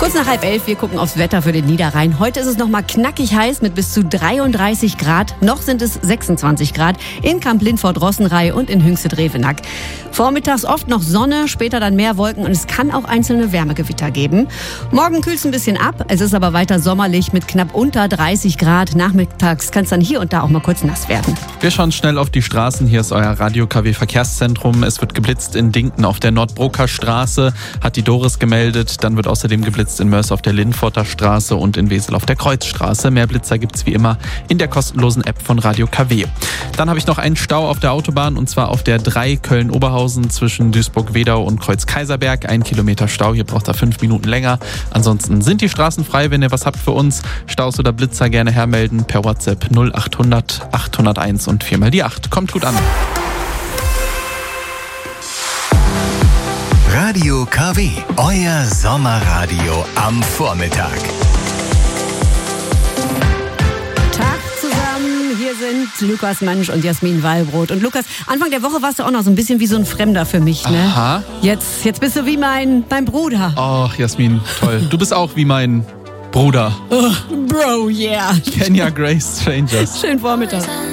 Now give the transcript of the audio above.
Kurz nach 10:30, wir gucken aufs Wetter für den Niederrhein. Heute ist es nochmal knackig heiß mit bis zu 33 Grad. Noch sind es 26 Grad in Kamp-Lindfort-Rossenrei und in Hüngste-Drevenack. Vormittags oft noch Sonne, später dann mehr Wolken und es kann auch einzelne Wärmegewitter geben. Morgen kühlt es ein bisschen ab, es ist aber weiter sommerlich mit knapp unter 30 Grad. Nachmittags kann es dann hier und da auch mal kurz nass werden. Wir schauen schnell auf die Straßen. Hier ist euer Radio-KW-Verkehrszentrum. Es wird geblitzt in Dinken auf der Nordbroker Straße, hat die Doris gemeldet. Dann wird außerdem geblitzt in Mörs auf der Lindforter Straße und in Wesel auf der Kreuzstraße. Mehr Blitzer gibt's wie immer in der kostenlosen App von Radio KW. Dann habe ich noch einen Stau auf der Autobahn und zwar auf der 3 Köln-Oberhausen zwischen Duisburg-Wedau und Kreuz-Kaiserberg. 1 Kilometer Stau, hier braucht er 5 Minuten länger. Ansonsten sind die Straßen frei, wenn ihr was habt für uns. Staus oder Blitzer gerne hermelden per WhatsApp 0800 801 und 4 mal die 8. Kommt gut an. Radio KW, euer Sommerradio am Vormittag. Tag zusammen, hier sind Lukas Mansch und Jasmin Wallbrot. Und Lukas, Anfang der Woche warst du auch noch so ein bisschen wie so ein Fremder für mich, ne? Aha. Jetzt bist du wie mein Bruder. Ach, Jasmin, toll. Du bist auch wie mein Bruder. Bro, yeah. Kenya Grace Strangers. Schönen Vormittag.